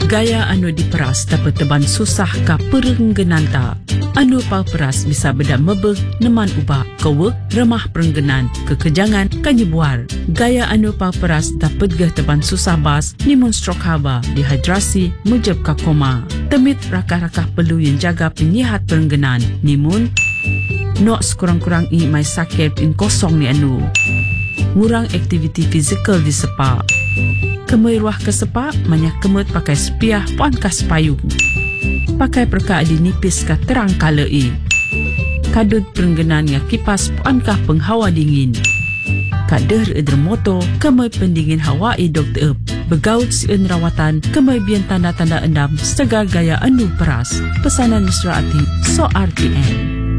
Gaya anu diperas dapat teban susah ka perenggenan ta. Anu peras bisa beda mebeg neman ubah kewek remah perenggenan kekejangan kanyebuar. Gaya anu peras dapat gah teban susah bas nimun stroke haba dehidrasi mujab ka koma. Temit rakah-rakah perlu yang jaga penyihat perenggenan nimun nok sekurang-kurang mai sakit in kosong ni anu. Ngurang aktiviti fizikal di sepak. Kemai ruah ke sepak, banyak kemut pakai sepiah puan kas payung. Pakai perka di nipis ka terang kalai. Kadut perenggenan nga kipas puan kah penghawa dingin. Kader dermoto, kemai pendingin hawa dokter begaut sieun rawatan, kemai bian tanda-tanda endam segar gaya anu peras. Pesanan Nusra Ati, So RTN.